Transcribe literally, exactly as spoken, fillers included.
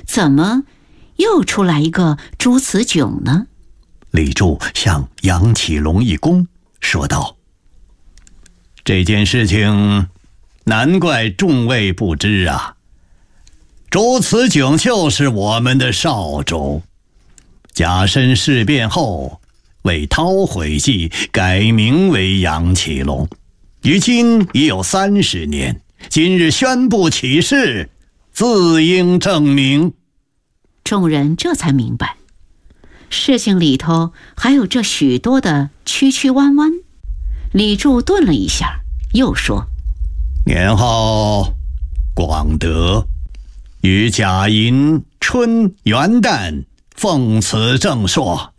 怎么又出来一个朱慈炯呢？ 李柱向杨启龙一躬，说道：这件事情难怪众位不知啊，朱慈炯就是我们的少主，甲申事变后为韬晦记改名为杨启龙，于今已有三十年，今日宣布起事，自应证明。 众人这才明白，事情里头还有这许多的曲曲弯弯。李柱顿了一下，又说： 年号广德，于甲寅春元旦奉此正朔，